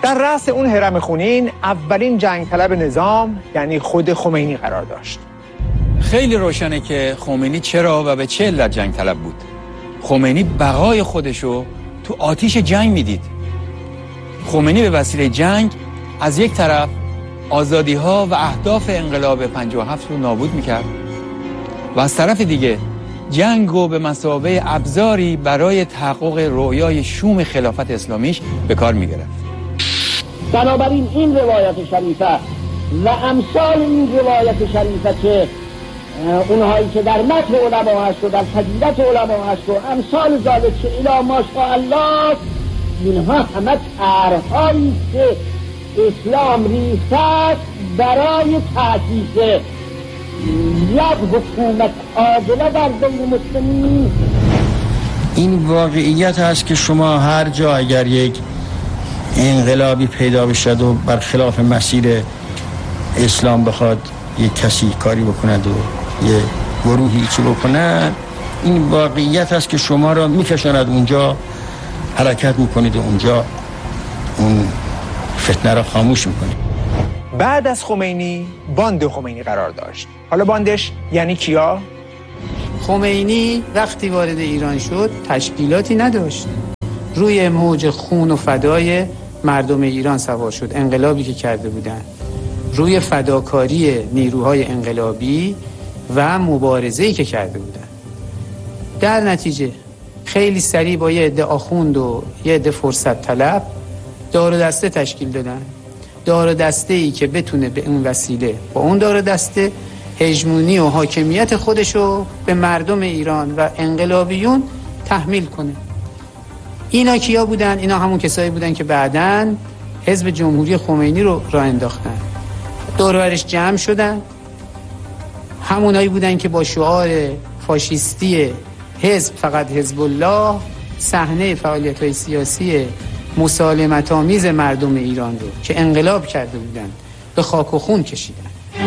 در رأس اون هرم خونین اولین جنگ طلب نظام یعنی خود خمینی قرار داشت. خیلی روشنه که خمینی چرا و به چه علت جنگ طلب بود. خمینی بقای خودشو تو آتیش جنگ میدید. خمینی به وسیله جنگ از یک طرف آزادی‌ها و اهداف انقلاب 57 رو نابود میکرد و از طرف دیگه جنگ رو به مثابه ابزاری برای تحقق رؤیای شوم خلافت اسلامیش به کار میگرفت. بنابراین این روایت شریفه و امثال این روایت شریفه که اونهایی که در متن علما هست و در فضیلت علما هست و امثال ذالک که الی ماشاءالله، اینها همه طرح‌هایی که اسلام ریخت برای تأسیس یک حکومت عادله در بین مسلمین. این واقعیت هست که شما هر جا اگر یک انقلابی پیدا بشد و برخلاف مسیر اسلام بخواد یک کسی کاری بکند و یک گروهی چی بکنند، این واقعیت هست که شما را میکشاند اونجا، حرکت میکنید و اونجا اون فتنه را خاموش میکنید. بعد از خمینی باند خمینی قرار داشت. حالا باندش یعنی کیا؟ خمینی وقتی وارد ایران شد تشکیلاتی نداشت، روی موج خون و فدای مردم ایران سوار شد. انقلابی که کرده بودن روی فداکاری نیروهای انقلابی و مبارزه‌ای که کرده بودن، در نتیجه خیلی سریع با یه عده آخوند و یه عده فرصت طلب دار و دسته تشکیل دادن. دار و دسته‌ای که بتونه به اون وسیله با اون دار و دسته هژمونی و حاکمیت خودشو به مردم ایران و انقلابیون تحمیل کنه. اینا کیا بودن؟ اینا همون کسایی بودن که بعداً حزب جمهوری خمینی رو راه انداختن. دور و برش جمع شدن. همونایی بودن که با شعار فاشیستی حزب فقط حزب الله صحنه فعالیت‌های سیاسی مسالمت‌آمیز مردم ایران رو که انقلاب کرده بودن به خاک و خون کشیدن.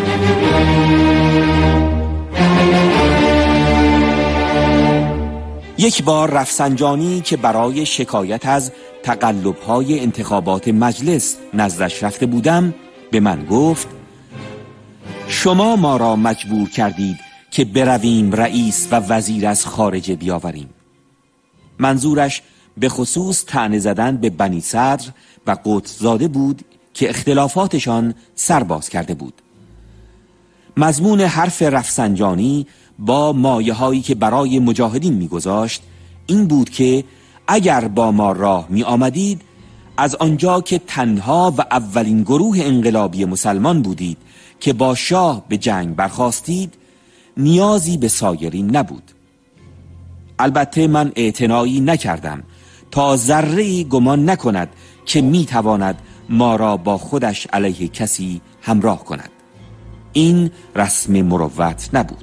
یک بار رفسنجانی که برای شکایت از تقلب‌های انتخابات مجلس نزدش رفته بودم به من گفت: شما ما را مجبور کردید که برویم رئیس و وزیر از خارجه بیاوریم. منظورش به خصوص طعنه زدن به بنی صدر و قدس‌زاده بود که اختلافاتشان سرباز کرده بود. مضمون حرف رفسنجانی با مایه‌هایی که برای مجاهدین می‌گذاشت این بود که اگر با ما راه می‌آمدید، از آنجا که تنها و اولین گروه انقلابی مسلمان بودید که با شاه به جنگ برخاستید، نیازی به سایرین نبود. البته من اعتنایی نکردم تا ذره‌ای گمان نکند که می‌تواند ما را با خودش علیه کسی همراه کند. این رسم مروت نبود.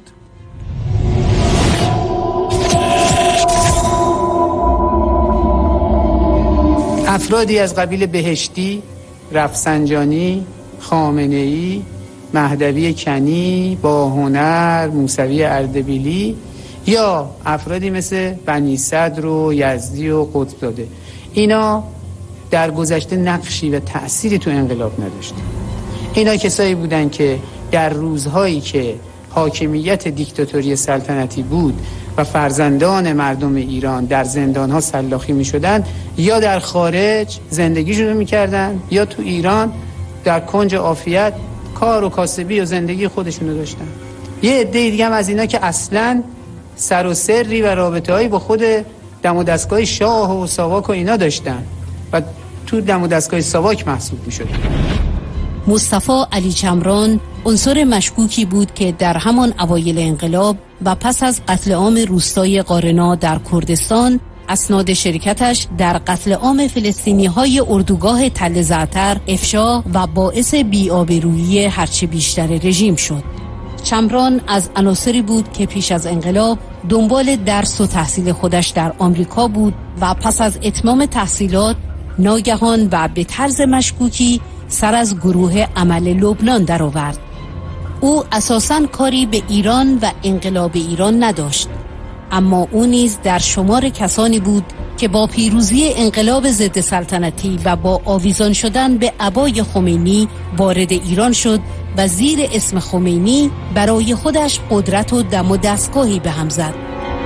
افرادی از قبیل بهشتی، رفسنجانی، خامنه‌ای، مهدوی کنی، باهنر، موسوی اردبیلی یا افرادی مثل بنی صدر و یزدی و قطب‌زاده، اینا در گذشته نقشی و تأثیری تو انقلاب نداشتن. اینا کسایی بودن که در روزهایی که حاکمیت دیکتاتوری سلطنتی بود و فرزندان مردم ایران در زندان‌ها سلاخی می‌شدند، یا در خارج زندگیشون رو می‌کردن یا تو ایران در کنج عافیت کار و کاسبی و زندگی خودشون رو داشتن. یه عده دیگه هم از اینا که اصلاً سر و سری و رابطه‌هایی با خود دم و دستگاه شاه و ساواک و اینا داشتن و تو دم و دستگاه ساواک محسوب می‌شدن. مصطفی علی چمران عنصر مشکوکی بود که در همان اوایل انقلاب و پس از قتل عام روستای قارنا در کردستان اسناد شرکتش در قتل عام فلسطینی‌های اردوگاه تل زعتر افشا و باعث بی‌آبرویی هرچه بیشتر رژیم شد. چمران از عناصری بود که پیش از انقلاب دنبال درس و تحصیل خودش در آمریکا بود و پس از اتمام تحصیلات ناگهان و به طرز مشکوکی سر از گروه عمل لبنان درآورد. او اساساً کاری به ایران و انقلاب ایران نداشت، اما او نیز در شمار کسانی بود که با پیروزی انقلاب ضد سلطنتی و با آویزان شدن به عبای خمینی وارد ایران شد و زیر اسم خمینی برای خودش قدرت و دم و دستگاهی به هم زد.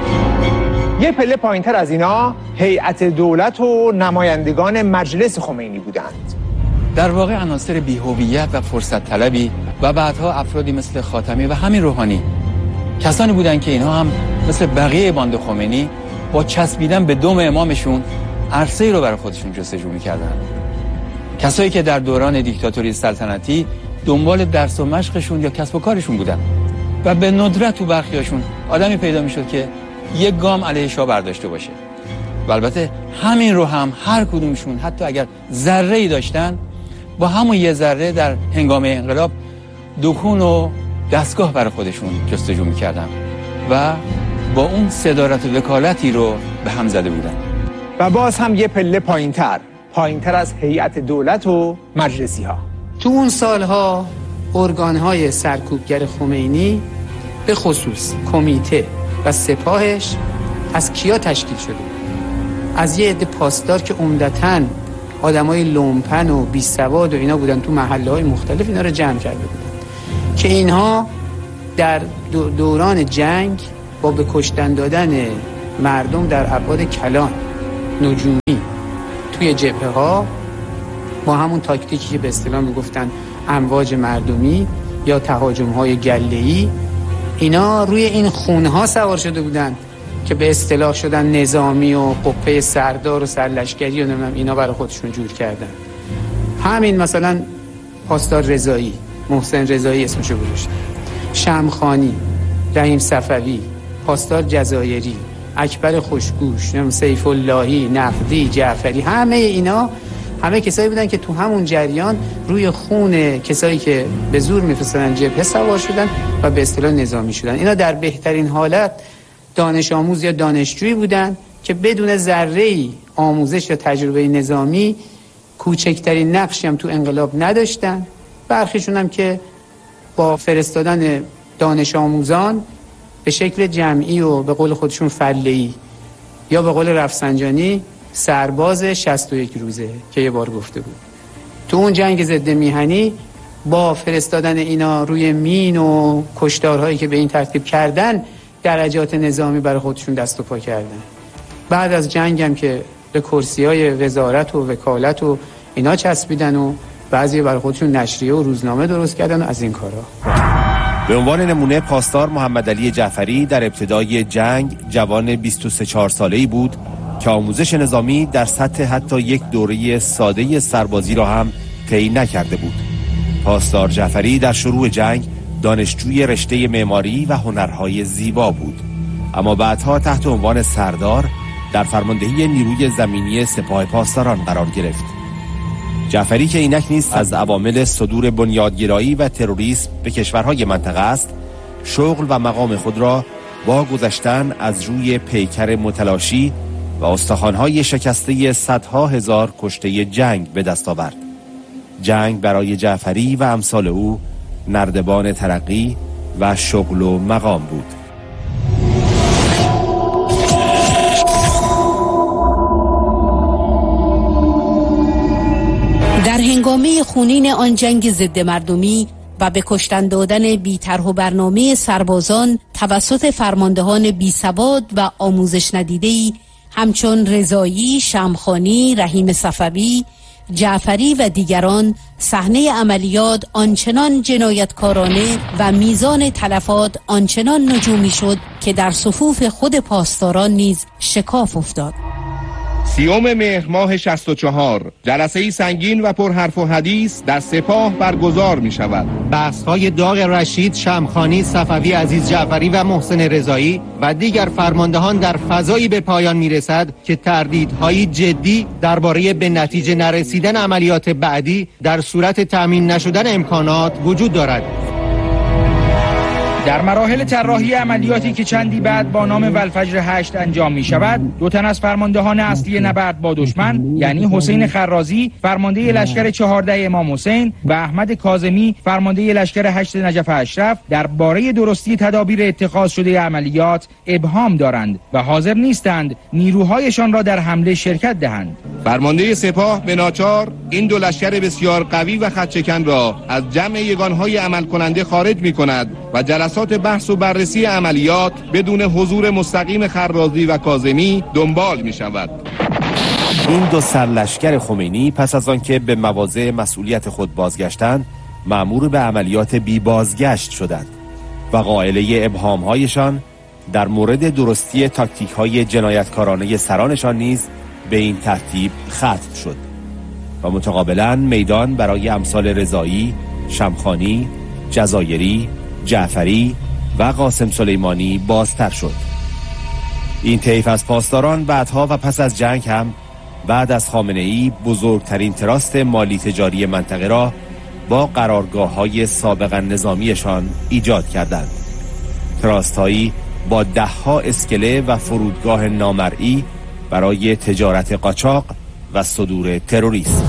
یه پله پایینتر از اینا هیئت دولت و نمایندگان مجلس خمینی بودند. در واقع عناصر بی‌هویت و فرصت طلبی و بعدها افرادی مثل خاتمی و همین روحانی کسانی بودند که اینها هم مثل بقیه باند خمینی با چسبیدن به دم امامشون عرصه‌ای رو برای خودشون جستجو می‌کردن. کسایی که در دوران دیکتاتوری سلطنتی دنبال درس و مشقشون یا کسب و کارشون بودن و به ندرت تو برخیاشون آدمی پیدا می‌شد که یک گام علیه شاه برداشته باشه. و البته همین رو هم هر کدومشون حتی اگر ذره‌ای داشتن با همون یه ذره در هنگام انقلاب دکون و دستگاه برای خودشون جستجو می‌کردن و با اون صدارت و وکالتی رو به هم زده بودن. و باز هم یه پله پایینتر از هیئت دولت و مجلسی ها. تو اون سالها ارگان‌های سرکوبگر خمینی به خصوص کمیته و سپاهش از کیا تشکیل شده؟ از یه عده پاسدار که عمدتاً آدمای لومپن و بی‌سواد و اینا بودن، تو محله‌های مختلف اینا رو جمع کرده بودن که اینها در دوران جنگ با به کشتن دادن مردم در ابعاد کلان نجومی توی جبهه‌ها با همون تاکتیکی که به اصطلاح میگفتن امواج مردمی یا تهاجم‌های گله‌ای، اینا روی این خونها سوار شده بودن که به اصطلاح شدن نظامی و قپه سردار و سرلشکری و نمیدونم اینا برای خودشون جور کردن. همین مثلا پاسدار رضایی، محسن رضایی اسمشو گذاشتن، شمخانی، رحیم صفوی، پاسدار جزایری، اکبر خوشگوش، سیف اللهی، نقدی، جعفری، همه اینا همه کسایی بودن که تو همون جریان روی خون کسایی که به زور میفرستادن جبهه سوار شدن و به اصطلاح نظامی شدن. اینا در بهترین حالت دانش آموز یا دانشجویی بودن که بدون ذره‌ای آموزش یا تجربه نظامی کوچکترین نقشی هم تو انقلاب نداشتن. برخیشون هم که با فرستادن دانش آموزان به شکل جمعی و به قول خودشون فله‌ای یا به قول رفسنجانی سرباز 61 روزه که یه بار گفته بود، تو اون جنگ ضد میهنی با فرستادن اینا روی مین و کشتارهایی که به این ترتیب کردن درجات نظامی برای خودشون دست و پا کردن. بعد از جنگ هم که به کرسی‌های وزارت و وکالت و اینا چسبیدن و بعضی برای خودشون نشریه و روزنامه درست کردن و از این کارا. به عنوان نمونه پاسدار محمد علی جعفری در ابتدای جنگ جوان 23-4 ساله‌ای بود که آموزش نظامی در سطح حتی یک دوره ساده سربازی را هم طی نکرده بود. پاسدار جعفری در شروع جنگ دانشجوی رشته معماری و هنرهای زیبا بود، اما بعدها تحت عنوان سردار در فرماندهی نیروی زمینی سپاه پاسداران قرار گرفت. جعفری که اینک نیست از عوامل صدور بنیادگرایی و تروریسم به کشورهای منطقه است، شغل و مقام خود را با گذشتن از روی پیکر متلاشی و استخوان‌های شکسته صدها هزار کشته جنگ به دست آورد. جنگ برای جعفری و امثال او نردبان ترقی و شغل و مقام بود. در هنگامه خونین آن جنگ ضد مردمی و به کشتن دادن بی‌طرح و برنامه سربازان توسط فرماندهان بی‌سواد و آموزش ندیده‌ای همچون رضایی، شمخانی، رحیم صفوی، جعفری و دیگران، صحنه عملیات آنچنان جنایتکارانه و میزان تلفات آنچنان نجومی شد که در صفوف خود پاسداران نیز شکاف افتاد. 30 مهر ماه 64 جلسه‌ای سنگین و پر حرف و حدیث در سپاه برگزار می شود. بحث‌های داغ رشید، شمخانی، صفوی، عزیز جعفری و محسن رضایی و دیگر فرماندهان در فضایی به پایان می رسد که تردیدهای جدی درباره به نتیجه نرسیدن عملیات بعدی در صورت تامین نشدن امکانات وجود دارد. در مراحل طراحی عملیاتی که چندی بعد با نام والفجر 8 انجام می شود، 2 تن از فرماندهان اصلی نبرد با دشمن، یعنی حسین خرازی فرمانده لشکر 14 امام حسین و احمد کاظمی فرمانده لشکر 8 نجف اشرف، درباره درستی تدابیر اتخاذ شده عملیات ابهام دارند و حاضر نیستند نیروهایشان را در حمله شرکت دهند. فرمانده سپاه به ناچار این 2 لشکر بسیار قوی و خطچکن را از جمع یگانهای عمل کننده خارج می کند و جلسات بحث و بررسی عملیات بدون حضور مستقیم خرازی و کاظمی دنبال می شود. این 2 سرلشکر خمینی پس از آنکه به مواضع مسئولیت خود بازگشتند، مأمور به عملیات بی بازگشت شدند و قائله ابهام‌هایشان در مورد درستی تاکتیک‌های جنایتکارانه سرانشان نیز به این ترتیب ختم شد و متقابلاً میدان برای امثال رضایی، شمخانی، جزایری، جعفری و قاسم سلیمانی بازتر شد. این طیف از پاسداران بعدها و پس از جنگ هم بعد از خامنه‌ای بزرگترین تراست مالی تجاری منطقه را با قرارگاه‌های سابقاً نظامیشان ایجاد کردند. تراست‌هایی با 10 اسکله و فرودگاه نامرئی برای تجارت قاچاق و صدور تروریسم.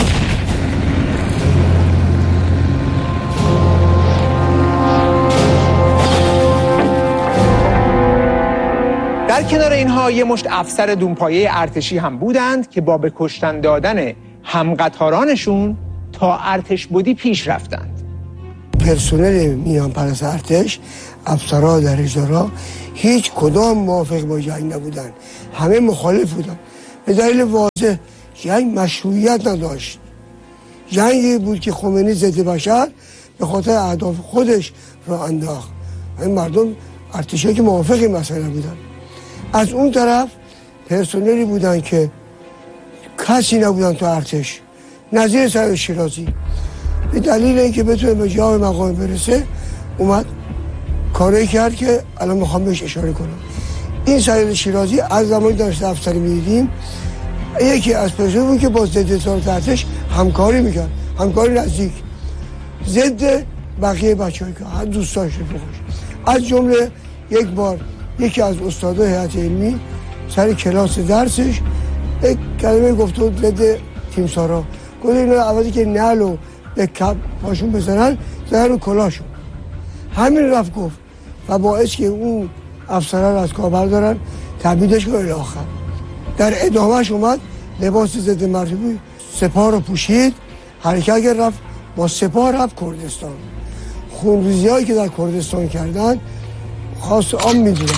در کنار اینها یه مشت افسر دونپایه ارتشی هم بودند که با به کشتن دادن همقطارانشون تا ارتش بودی پیش رفتند. پرسنل میان پرست ارتش، افسرها در اجرا هیچ کدام موافق با جنگ نبودند، همه مخالف بودند. به دلیل واضح جنگ مشروعیت نداشت. جنگی بود که خمینی ضد بشر به خاطر اهداف خودش را انداخت. این مردم ارتشی که موافق این مسئله بودند. از اون طرف پرسنلی بودن که کسی نبودن تو ارتش، نظیر سید شیرازی به دلیل اینکه بتونه به جای مقام برسه اومد کاری کرد که الان میخوام بهش اشاره کنم. این سید شیرازی از زمانی داشته افسری میدیدیم، یکی از پرسنل بود که با ضد اطلاعات ارتش همکاری میکرد، همکاری نزدیک، ضد بقیه بچه‌ای که هر دوستاش رفیقش. از جمله یک بار یکی از استادای هیئت علمی سر کلاس درسش یک کلمه گفته بود ضد تیمسارا، گفت اینا عوضی که نعلو به کپ پاشون بزنن زدن رو کلاشون. همین رفت گفت و باعث که اون افسران از کار بردارن تبعیدش کنه الاخر. در ادامهش اومد لباس ضد مرتبی سپاه رو پوشید، حرکت رفت با سپاه رفت کردستان. خونریزی هایی که در کردستان کردن خاص عام میدونن.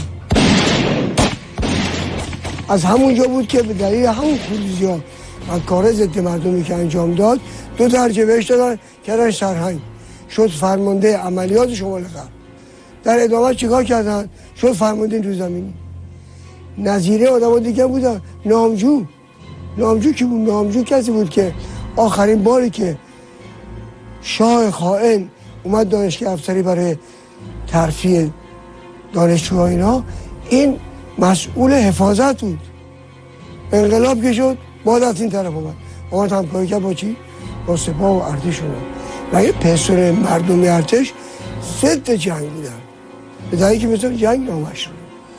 از همونجا بود که به دلیل همون خونریزی ها و کار ضد مردمی که انجام داد 2 درجه بهش دادن، کردن سرهنگ، شد فرمانده عملیات شمال غرب. در ادامه چیکار کردن؟ شد فرمانده نیروی زمینی. نظیره آدم دیگه بودن. نامجو کی بود؟ نامجو کسی بود که آخرین باری که شاه خائن اومد دانشگاه افسری برای ترفیع دانشجوها اینا، این مسئول حفاظت بود. انقلاب که شد بعد از این طرف اومد همکاری کرد با چی؟ با سپاه و ارتش اومد. و یه پسر مردمی ارتش ضد جنگ بودن به دلیلی که مثلا جنگ نامشروع.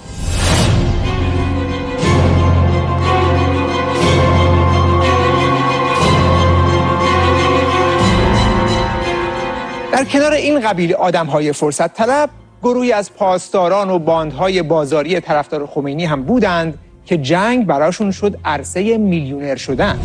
در کنار این قبیل آدم‌های فرصت طلب، گروهی از پاسداران و باندهای بازاری طرفدار خمینی هم بودند که جنگ براشون شد عرصه میلیونر شدن.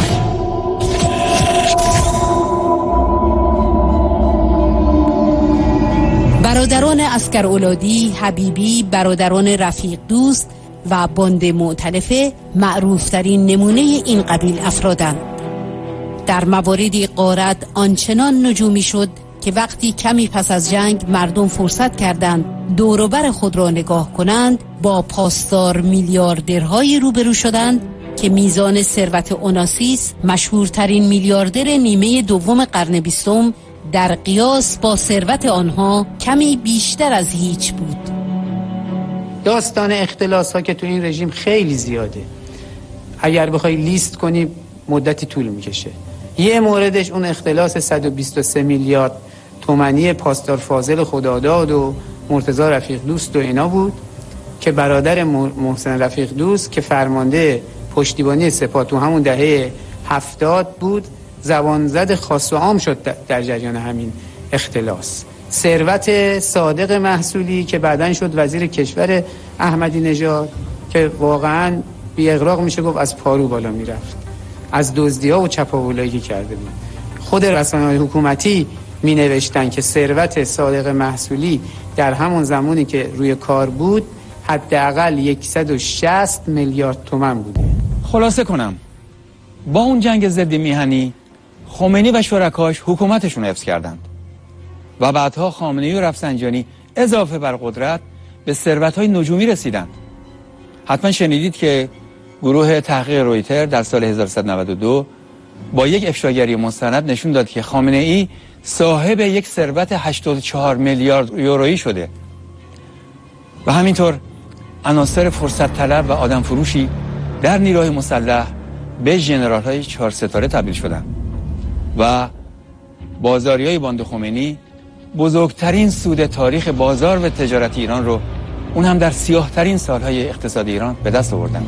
برادران عسکرولادی، حبیبی، برادران رفیق دوست و باند مؤتلفه معروفترین نمونه این قبیل افرادند. در مواردی غارت آنچنان نجومی شد که وقتی کمی پس از جنگ مردم فرصت کردند دور و بر خود را نگاه کنند، با پاسدار میلیاردرهایی روبرو شدند که میزان ثروت اوناسیس، مشهورترین میلیاردر نیمه دوم قرن 20، در قیاس با ثروت آنها کمی بیشتر از هیچ بود. داستان اختلاس ها که تو این رژیم خیلی زیاده. اگر بخوای لیست کنی مدتی طول میکشه. یه موردش اون اختلاس 123 میلیارد تومنی پاسدار فاضل خداداد و مرتضی رفیق دوست و اینا بود که برادر محسن رفیق دوست که فرمانده پشتیبانی سپاه تو همون دهه 70 بود زبانزد خاص و عام شد در جریان همین اختلاس. ثروت صادق محصولی که بعداً شد وزیر کشور احمدی نژاد که واقعاً بی اغراق میشه گفت از پارو بالا میرفت از دزدی‌ها و چپاولایی که کرده بود. خود رسانه‌های حکومتی می نوشتن که ثروت صادق محصولی در همون زمانی که روی کار بود حداقل 160 میلیارد تومان بوده. خلاصه کنم، با اون جنگ ضد میهنی خمینی و شرکاش حکومتشون حفظ کردند و بعدها خامنه‌ای و رفسنجانی اضافه بر قدرت به ثروت‌های نجومی رسیدند. حتما شنیدید که گروه تحقیق رویتر در سال 1392 با یک افشاگری مستند نشون داد که خامنه‌ای صاحب یک ثروت 84 میلیارد یورویی شده و همینطور عناصر فرصت طلب و آدم فروشی در نیروهای مسلح به ژنرال‌های 4 ستاره تبدیل شدند و بازاریای باند خمینی بزرگترین سود تاریخ بازار و تجارت ایران رو اون هم در سیاه‌ترین سالهای اقتصاد ایران به دست آوردن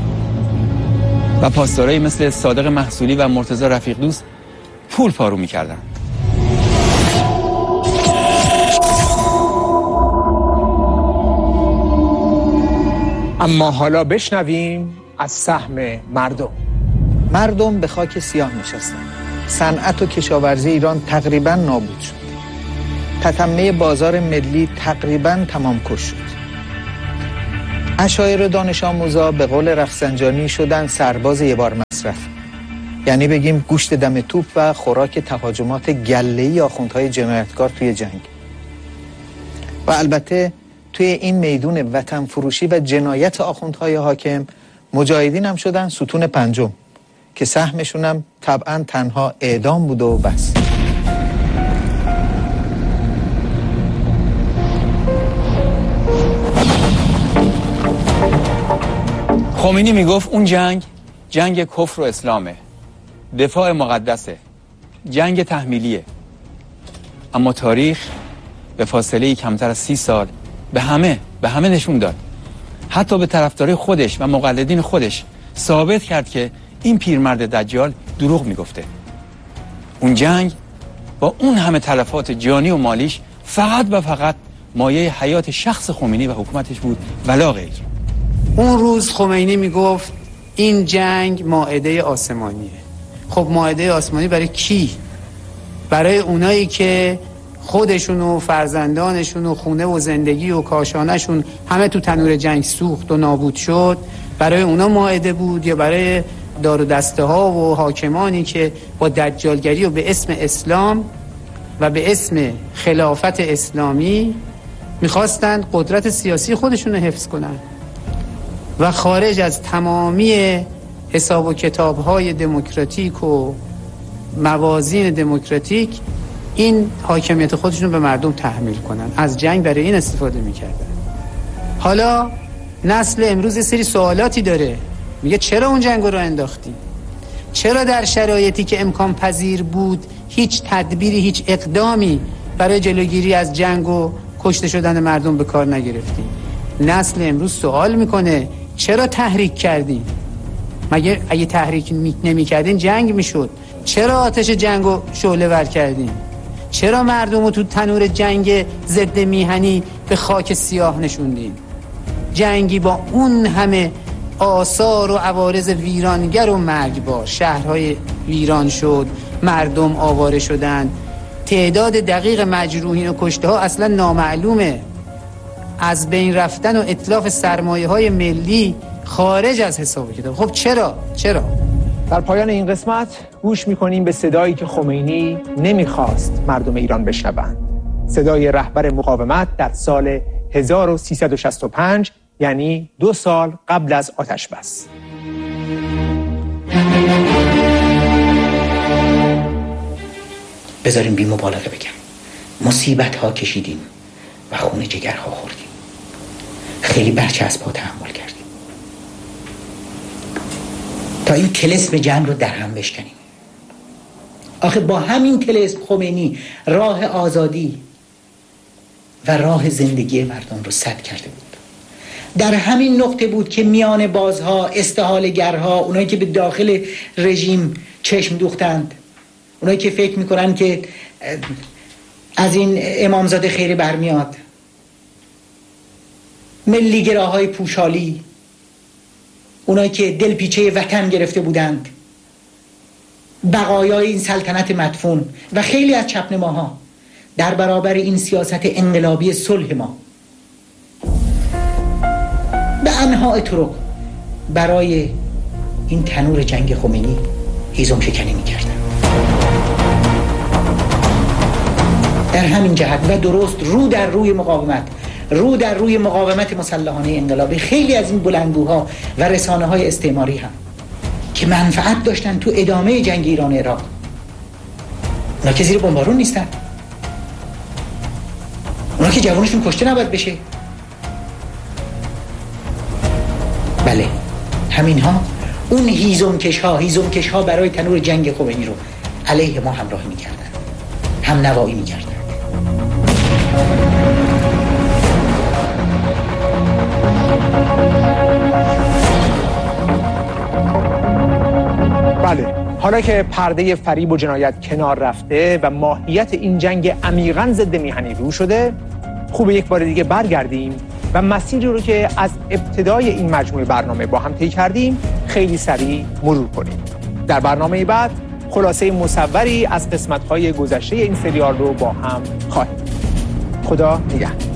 و پاسدارایی مثل صادق محصولی و مرتضی رفیق دوست پول پارو می‌کردن. اما حالا بشنویم از سهم مردم. مردم به خاک سیاه نشستن. صنعت و کشاورزی ایران تقریباً نابود شد. تتمه بازار ملی تقریباً تمام کش شد. عشایر دانش آموزا به قول رفسنجانی شدن سرباز یه بار مصرف. یعنی بگیم گوشت دم توپ و خوراک تهاجمات گله‌ای آخوندهای جنایتکار توی جنگ. و البته توی این میدون وطن فروشی و جنایت آخوندهای حاکم مجاهدین هم شدن ستون پنجم که سهمشون هم طبعا تنها اعدام بود و بس. خمینی میگفت اون جنگ کفر و اسلامه، دفاع مقدسه، جنگ تحمیلیه. اما تاریخ به فاصله کمتر از 30 سال به همه نشون داد، حتی به طرفدارای خودش و مقلدین خودش ثابت کرد که این پیرمرد دجال دروغ میگفته. اون جنگ با اون همه تلفات جانی و مالیش فقط و فقط مایه حیات شخص خمینی و حکومتش بود ولا غیر. اون روز خمینی میگفت این جنگ مائده آسمانیه. خب مائده آسمانی برای کی؟ برای اونایی که خودشون و فرزندانشون و خونه و زندگی و کاشانشون همه تو تنور جنگ سوخت و نابود شد. برای اونا مائده بود یا برای دار و دسته ها و حاکمانی که با دجالگری و به اسم اسلام و به اسم خلافت اسلامی میخواستند قدرت سیاسی خودشون رو حفظ کنن و خارج از تمامی حساب و کتاب‌های دموکراتیک و موازین دموکراتیک این حاکمیت خودشون به مردم تحمیل کنن. از جنگ برای این استفاده میکردن. حالا نسل امروز سری سوالاتی داره، میگه چرا اون جنگ رو انداختی؟ چرا در شرایطی که امکان پذیر بود هیچ تدبیری، هیچ اقدامی برای جلوگیری از جنگ و کشته شدن مردم به کار نگرفتی؟ نسل امروز سوال میکنه چرا تحریک کردی؟ مگه اگه تحریک نمی کردین جنگ میشد؟ چرا آتش جنگ رو شعله ور کردین؟ چرا مردم رو تو تنور جنگ ضد میهنی به خاک سیاه نشوندین؟ جنگی با اون همه آثار و عوارض ویرانگر و مرگبار، شهرهای ویران شد، مردم آواره شدن، تعداد دقیق مجروحین و کشته ها اصلا نامعلومه، از بین رفتن و اتلاف سرمایه های ملی خارج از حساب کتاب. خب چرا؟ در پایان این قسمت گوش میکنیم به صدایی که خمینی نمیخواست مردم ایران بشنوند. صدای رهبر مقاومت در سال 1365، یعنی 2 سال قبل از آتش بس. بذاریم بی مبالغه بگم مصیبت ها کشیدیم و خون جگرها خوردیم، خیلی برچسب ها تحمل کردیم تا این طلسم جنگ رو در هم بشکنیم. آخه با همین طلسم خمینی راه آزادی و راه زندگی مردم رو سد کرده بود. در همین نقطه بود که میان بازها، استحاله‌گرها، اونایی که به داخل رژیم چشم دوختند، اونایی که فکر میکنن که از این امامزاده خیری برمیاد، ملیگراهای پوشالی، اونایی که دلپیچه وطن گرفته بودند، بقایای این سلطنت مدفون و خیلی از چپنماها در برابر این سیاست انقلابی صلح ما به انواع طرق برای این تنور جنگ خمینی هیزم شکنی می‌کردند. در همین جهت و درست رو در روی مقاومت مسلحانه انقلابی خیلی از این بلندگوها و رسانه‌های استعماری هم که منفعت داشتن تو ادامه جنگ ایران و عراق، اونا که زیر بمبارون نیستن، اونا که جوانشون کشته نباید بشه. بله، همین ها اون هیزمکش ها برای تنور جنگ خمینی رو علیه ما همراهی می‌کردن، هم نوایی می‌کردن. بله، حالا که پرده فریب و جنایت کنار رفته و ماهیت این جنگ عمیقاً ضد میهنی رو شده، خوبه یک بار دیگه برگردیم و مسیری رو که از ابتدای این مجموعه برنامه با هم طی کردیم خیلی سریع مرور کنیم. در برنامه بعد خلاصه مصوری از قسمت‌های گذشته این سریال رو با هم خواهیم. خدا نگهدار.